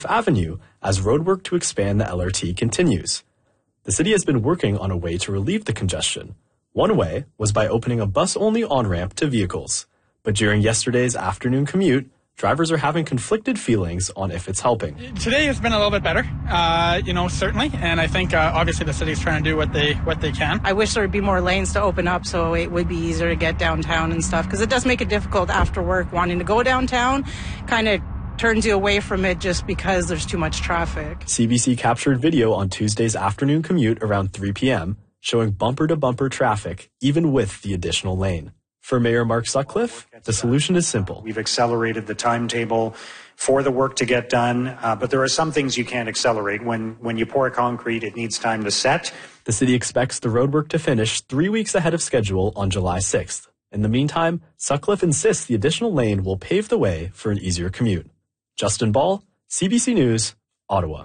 Avenue as roadwork to expand the LRT continues. The city has been working on a way to relieve the congestion. One way was by opening a bus-only on-ramp to vehicles. But during yesterday's afternoon commute, drivers are having conflicted feelings on if it's helping. Today has been a little bit better, certainly. And I think obviously the city's trying to do what they can. I wish there would be more lanes to open up so it would be easier to get downtown and stuff, because it does make it difficult after work wanting to go downtown. Kind of turns you away from it just because there's too much traffic. CBC captured video on Tuesday's afternoon commute around 3 p.m. showing bumper-to-bumper traffic, even with the additional lane. For Mayor Mark Sutcliffe, the solution is simple. We've accelerated the timetable for the work to get done, but there are some things you can't accelerate. When you pour concrete, it needs time to set. The city expects the roadwork to finish 3 weeks ahead of schedule on July 6th. In the meantime, Sutcliffe insists the additional lane will pave the way for an easier commute. Justin Ball, CBC News, Ottawa.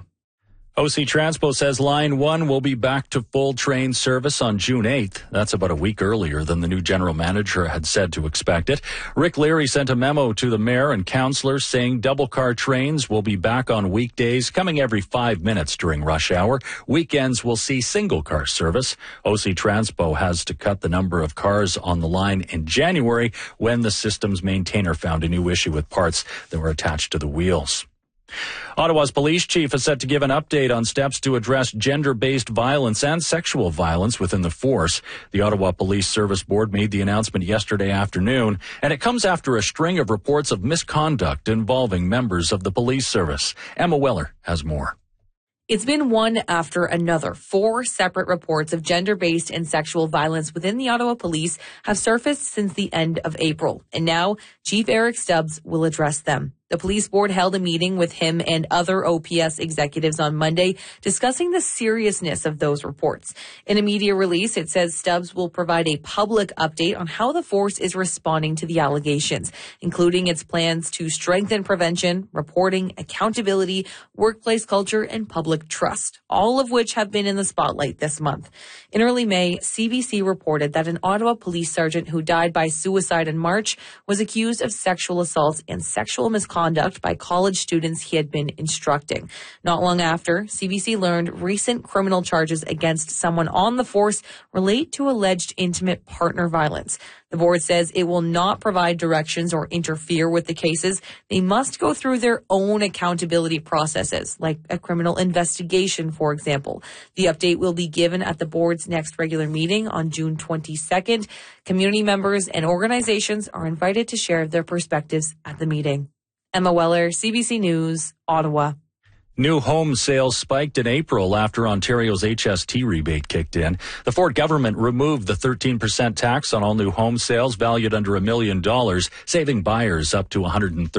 OC Transpo says Line 1 will be back to full train service on June 8th. That's about a week earlier than the new general manager had said to expect it. Rick Leary sent a memo to the mayor and councillors saying double-car trains will be back on weekdays, coming every 5 minutes during rush hour. Weekends will see single-car service. OC Transpo has to cut the number of cars on the line in January when the system's maintainer found a new issue with parts that were attached to the wheels. Ottawa's police chief is set to give an update on steps to address gender-based violence and sexual violence within the force. The Ottawa Police Service Board made the announcement yesterday afternoon, and it comes after a string of reports of misconduct involving members of the police service. Emma Weller has more. It's been one after another. 4 separate reports of gender-based and sexual violence within the Ottawa Police have surfaced since the end of April. And now, Chief Eric Stubbs will address them. The police board held a meeting with him and other OPS executives on Monday discussing the seriousness of those reports. In a media release, it says Stubbs will provide a public update on how the force is responding to the allegations, including its plans to strengthen prevention, reporting, accountability, workplace culture, and public trust, all of which have been in the spotlight this month. In early May, CBC reported that an Ottawa police sergeant who died by suicide in March was accused of sexual assault and sexual misconduct by college students he had been instructing. Not long after, CBC learned recent criminal charges against someone on the force relate to alleged intimate partner violence. The board says it will not provide directions or interfere with the cases. They must go through their own accountability processes, like a criminal investigation, for example. The update will be given at the board's next regular meeting on June 22nd. Community members and organizations are invited to share their perspectives at the meeting. Emma Weller, CBC News, Ottawa. New home sales spiked in April after Ontario's HST rebate kicked in. The Ford government removed the 13% tax on all new home sales valued under $1 million, saving buyers up to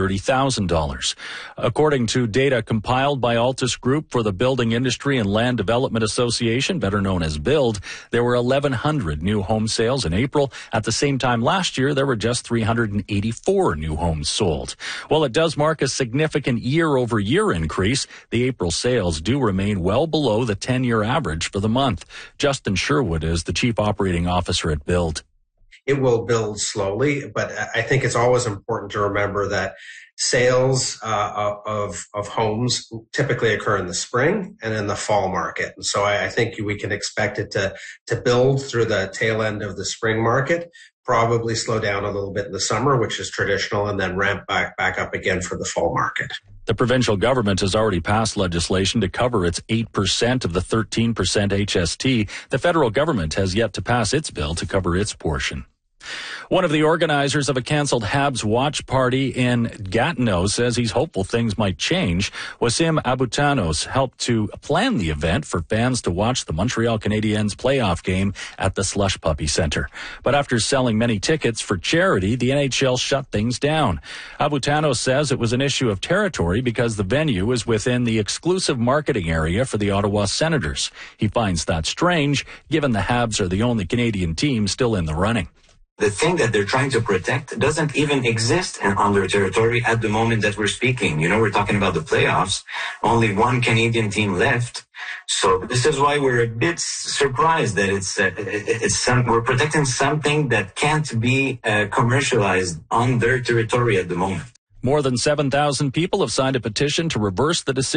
$130,000. According to data compiled by Altus Group for the Building Industry and Land Development Association, better known as BUILD, there were 1,100 new home sales in April. At the same time last year, there were just 384 new homes sold. While it does mark a significant year-over-year increase, the April sales do remain well below the 10-year average for the month. Justin Sherwood is the Chief Operating Officer at BUILD. It will build slowly, but I think it's always important to remember that sales of homes typically occur in the spring and in the fall market. And so I think we can expect it to build through the tail end of the spring market, probably slow down a little bit in the summer, which is traditional, and then ramp back up again for the fall market. The provincial government has already passed legislation to cover its 8% of the 13% HST. The federal government has yet to pass its bill to cover its portion. One of the organizers of a canceled Habs watch party in Gatineau says he's hopeful things might change. Wasim Abutanos helped to plan the event for fans to watch the Montreal Canadiens playoff game at the Slush Puppy Centre. But after selling many tickets for charity, the NHL shut things down. Abutanos says it was an issue of territory because the venue is within the exclusive marketing area for the Ottawa Senators. He finds that strange, given the Habs are the only Canadian team still in the running. The thing that they're trying to protect doesn't even exist on their territory at the moment that we're speaking. You know, we're talking about the playoffs. Only one Canadian team left. So this is why we're a bit surprised that we're protecting something that can't be commercialized on their territory at the moment. More than 7,000 people have signed a petition to reverse the decision